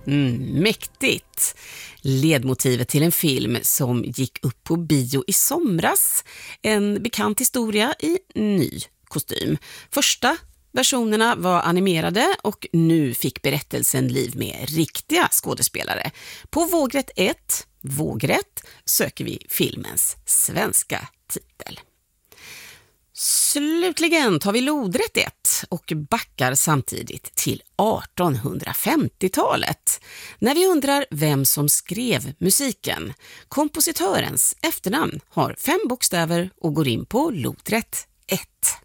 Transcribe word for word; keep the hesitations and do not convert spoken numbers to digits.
Mm, mäktigt. Ledmotivet till en film som gick upp på bio i somras. En bekant historia i ny kostym. Första versionerna var animerade och nu fick berättelsen liv med riktiga skådespelare. På Vågrätt ett, Vågrätt, söker vi filmens svenska titel. Slutligen tar vi lodrätt ett och backar samtidigt till artonhundrafemtiotalet när vi undrar vem som skrev musiken. Kompositörens efternamn har fem bokstäver och går in på lodrätt ett.